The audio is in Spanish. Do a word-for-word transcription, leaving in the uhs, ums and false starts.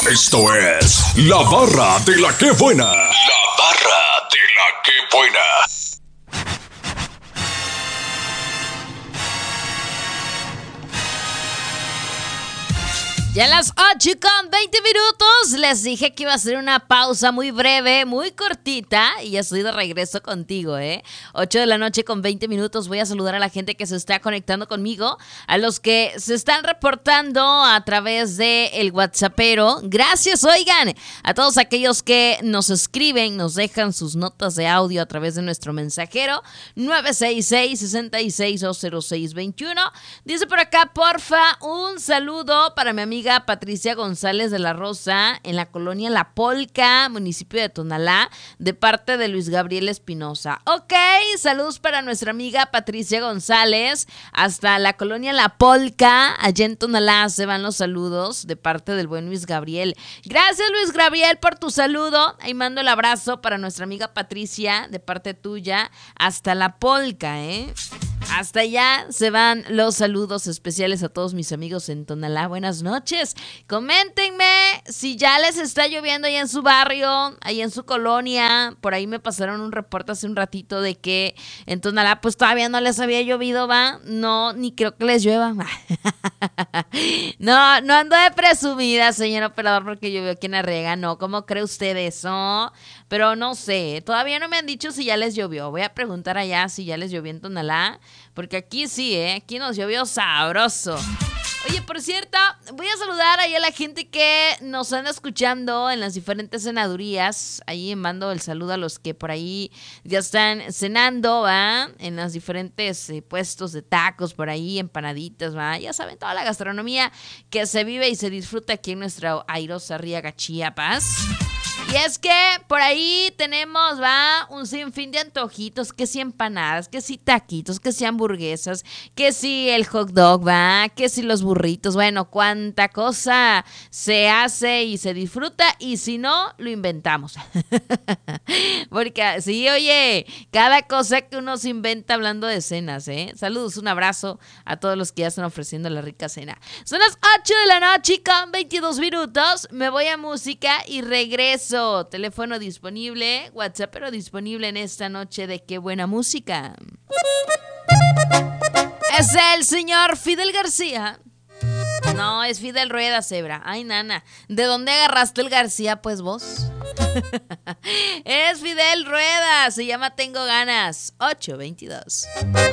Esto es La Barra de la Que Buena. La Barra de la Que Buena. Ya a las ocho con veinte minutos les dije que iba a ser una pausa muy breve, muy cortita y ya estoy de regreso contigo, ¿eh? ocho de la noche con veinte minutos. Voy a saludar a la gente que se está conectando conmigo, a los que se están reportando a través de el WhatsAppero. Gracias, oigan, a todos aquellos que nos escriben, nos dejan sus notas de audio a través de nuestro mensajero nueve seis seis, seis seis dos cero seis dos uno. Dice por acá, porfa, un saludo para mi amiga Patricia González de la Rosa en la colonia La Polca, municipio de Tonalá, de parte de Luis Gabriel Espinosa. Ok, saludos para nuestra amiga Patricia González hasta la colonia La Polca, allá en Tonalá se van los saludos de parte del buen Luis Gabriel. Gracias, Luis Gabriel, por tu saludo. Ahí mando el abrazo para nuestra amiga Patricia de parte tuya hasta La Polca, ¿eh? Hasta allá se van los saludos especiales a todos mis amigos en Tonalá. Buenas noches. Coméntenme si ya les está lloviendo ahí en su barrio, ahí en su colonia. Por ahí me pasaron un reporte hace un ratito de que en Tonalá pues todavía no les había llovido, ¿va? No, ni creo que les llueva. No, no ando de presumida, señor operador, porque llovió aquí en Arriaga. No, ¿cómo cree usted eso? Pero no sé, todavía no me han dicho si ya les llovió. Voy a preguntar allá si ya les llovió en Tonalá, porque aquí sí, ¿eh? Aquí nos llovió sabroso. Oye, por cierto, voy a saludar ahí a la gente que nos anda escuchando en las diferentes cenadurías. Ahí mando el saludo a los que por ahí ya están cenando, ¿va? En los diferentes eh, puestos de tacos por ahí, empanaditas, ¿va? Ya saben, toda la gastronomía que se vive y se disfruta aquí en nuestra airosa Arriaga, Chiapas. Y es que por ahí tenemos, va, un sinfín de antojitos, que si empanadas, que si taquitos, que si hamburguesas, que si el hot dog, va, que si los burritos, bueno, cuánta cosa se hace y se disfruta y si no, lo inventamos. Porque sí, oye, cada cosa que uno se inventa hablando de cenas, ¿eh? Saludos, un abrazo a todos los que ya están ofreciendo la rica cena. Son las ocho de la noche con veintidós minutos, me voy a música y regreso. Teléfono disponible, WhatsApp pero disponible en esta noche de Qué Buena Música. Es el señor Fidel García. No, es Fidel Rueda, cebra. Ay, nana, ¿de dónde agarraste el García, pues vos? Es Fidel Rueda, se llama Tengo Ganas. ocho veintidós.